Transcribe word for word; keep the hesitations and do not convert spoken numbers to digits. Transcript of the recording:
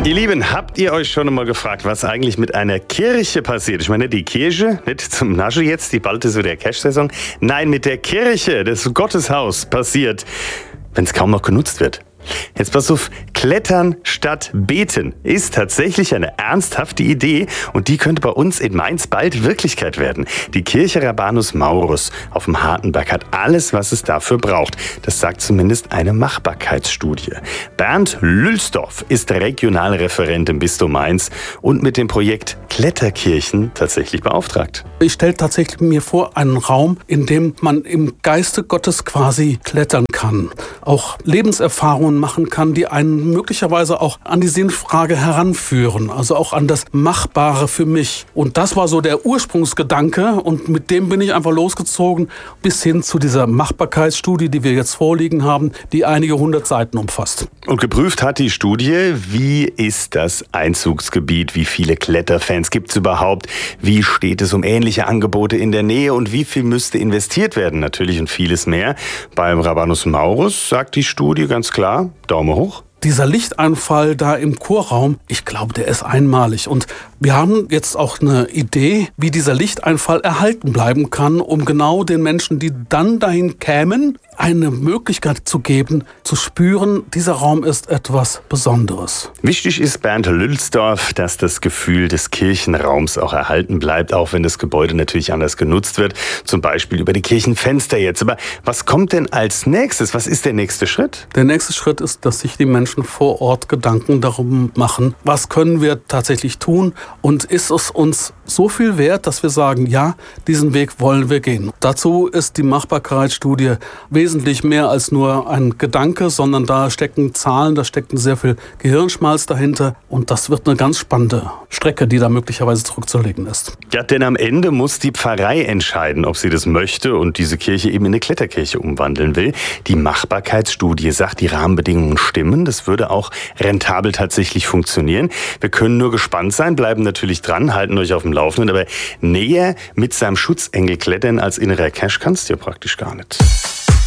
Ihr Lieben, habt ihr euch schon einmal gefragt, was eigentlich mit einer Kirche passiert? Ich meine, die Kirche, nicht zum Nasche jetzt, die bald ist so der Cash-Saison. Nein, mit der Kirche, das Gotteshaus, passiert, wenn es kaum noch genutzt wird. Jetzt pass auf, Klettern statt Beten ist tatsächlich eine ernsthafte Idee und die könnte bei uns in Mainz bald Wirklichkeit werden. Die Kirche Rabanus Maurus auf dem Hartenberg hat alles, was es dafür braucht. Das sagt zumindest eine Machbarkeitsstudie. Bernd Lülsdorf ist Regionalreferent im Bistum Mainz und mit dem Projekt Kletterkirchen tatsächlich beauftragt. Ich stelle tatsächlich mir vor, einen Raum, in dem man im Geiste Gottes quasi klettern kann, auch Lebenserfahrungen machen kann, die einen möglicherweise auch an die Sinnfrage heranführen, also auch an das Machbare für mich. Und das war so der Ursprungsgedanke und mit dem bin ich einfach losgezogen bis hin zu dieser Machbarkeitsstudie, die wir jetzt vorliegen haben, die einige hundert Seiten umfasst. Und geprüft hat die Studie, wie ist das Einzugsgebiet, wie viele Kletterfans gibt es überhaupt, wie steht es um ähnliche Angebote in der Nähe und wie viel müsste investiert werden, natürlich und vieles mehr. Beim Rabanus Maurus sagt die Studie ganz klar, Daumen hoch. Dieser Lichteinfall da im Chorraum, ich glaube, der ist einmalig. Und wir haben jetzt auch eine Idee, wie dieser Lichteinfall erhalten bleiben kann, um genau den Menschen, die dann dahin kämen, eine Möglichkeit zu geben, zu spüren, dieser Raum ist etwas Besonderes. Wichtig ist Bernd Lülsdorf, dass das Gefühl des Kirchenraums auch erhalten bleibt, auch wenn das Gebäude natürlich anders genutzt wird, zum Beispiel über die Kirchenfenster jetzt. Aber was kommt denn als nächstes? Was ist der nächste Schritt? Der nächste Schritt ist, dass sich die Menschen vor Ort Gedanken darum machen, was können wir tatsächlich tun und ist es uns so viel wert, dass wir sagen, ja, diesen Weg wollen wir gehen. Dazu ist die Machbarkeitsstudie wesentlich mehr als nur ein Gedanke, sondern da stecken Zahlen, da steckt sehr viel Gehirnschmalz dahinter und das wird eine ganz spannende Strecke, die da möglicherweise zurückzulegen ist. Ja, denn am Ende muss die Pfarrei entscheiden, ob sie das möchte und diese Kirche eben in eine Kletterkirche umwandeln will. Die Machbarkeitsstudie sagt, die Rahmenbedingungen stimmen, das würde auch rentabel tatsächlich funktionieren. Wir können nur gespannt sein, bleiben natürlich dran, halten euch auf dem Laufenden, aber näher mit seinem Schutzengel klettern als innerer Cash kannst du ja praktisch gar nicht.